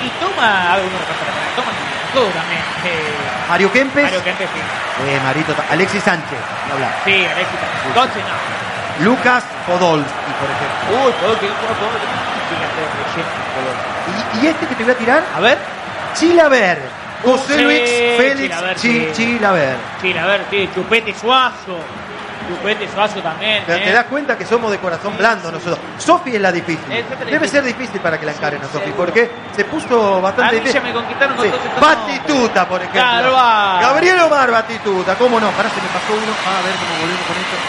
Y toma, algunos representantes, toma todo también. Mario Kempes. Mario Kempes, sí. Marito, Alexis Sánchez, no habla. Sí, Alexis Sánchez. Coche, no. Lucas Podolski, por ejemplo. Uy, Podolski. ¿Y este que te voy a tirar? A ver. Chilaver. José Luis Félix Chilaver, sí. Chupete Suazo también. Te das cuenta que somos de corazón blando nosotros. Sofi es la difícil. Debe ser difícil para que la encaren a Sofi, porque se puso bastante difícil. Me conquistaron con Batistuta, por ejemplo. Claro, Gabriel Omar Batistuta, ¿cómo no? Pará, se me pasó uno. A ver cómo volvemos con esto.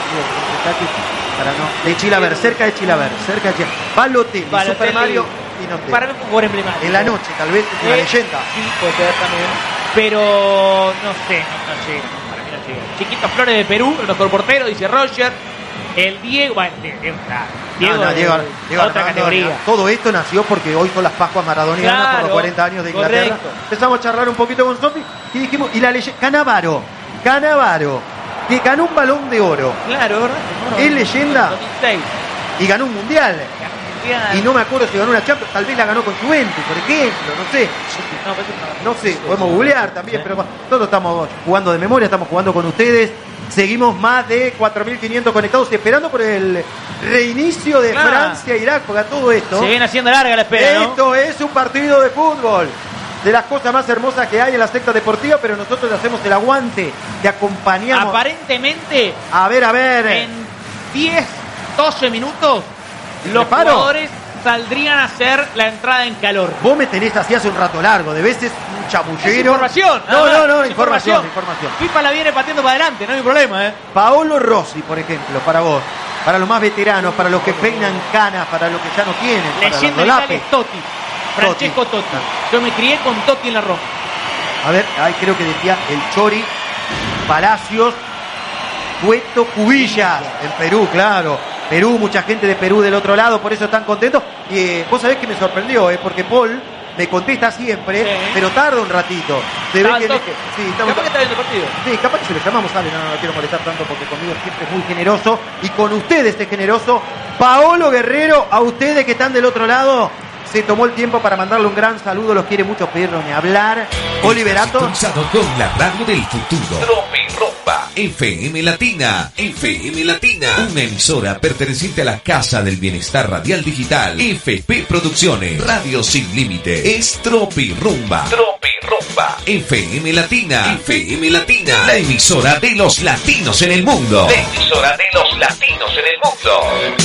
Para no. De Chilaver, cerca de Chilaver. Balotelli, Super Mario y no te. Para mí fue un jugador emblemático. En la noche, tal vez, una leyenda. Sí, puede ser también. Pero no sé, no llega. Para mí no llega. Chiquito Flores de Perú, el mejor portero, dice Roger. El Diego, bueno, Diego, otra categoría. Todo esto nació porque hoy son las Pascuas maradonianas por los 40 años de Inglaterra. Correcto. Empezamos a charlar un poquito con Sofi y dijimos, y la leyenda, Cannavaro, que ganó un Balón de Oro. Claro, ¿verdad? Es leyenda 2006. y ganó un mundial. Y no me acuerdo si ganó una Champions, tal vez la ganó con Juventus, por ejemplo, no sé, podemos googlear también, pero nosotros estamos jugando de memoria, estamos jugando con ustedes. Seguimos más de 4.500 conectados esperando por el reinicio de Francia-Irak, porque a todo esto... Se viene haciendo larga la espera, ¿no? Esto es un partido de fútbol, de las cosas más hermosas que hay en la secta deportiva, pero nosotros le hacemos el aguante, te acompañamos. Aparentemente, a ver. En 10, 12 minutos, los jugadores saldrían a hacer la entrada en calor. Vos me tenés así hace un rato largo, de veces un chamullero. Es información. No, información. FIFA la viene pateando para adelante, no hay problema, Paolo Rossi, por ejemplo, para vos, para los más veteranos, para los que peinan canas, para los que ya no tienen. Leyenda de Italia es Totti, Francesco Totti. Yo me crié con Totti en la Roma. A ver, ahí creo que decía el Chori, Palacios, Cueto, Cubillas, en Perú, claro. Perú, mucha gente de Perú del otro lado, por eso están contentos. Y vos sabés que me sorprendió, porque Paul me contesta siempre, pero tarda un ratito. Se ve que capaz que está viendo el partido. Sí, capaz que se lo llamamos, no quiero molestar tanto porque conmigo siempre es muy generoso y con ustedes es generoso. Paolo Guerrero, a ustedes que están del otro lado, se tomó el tiempo para mandarle un gran saludo, los quiere mucho, pedirlo ni hablar. Oliverato. Sintonizado con la radio del futuro. Tropirumba, FM Latina, una emisora perteneciente a la Casa del Bienestar Radial Digital, FP Producciones, Radio Sin Límite, es Tropirumba, FM Latina, la emisora de los latinos en el mundo.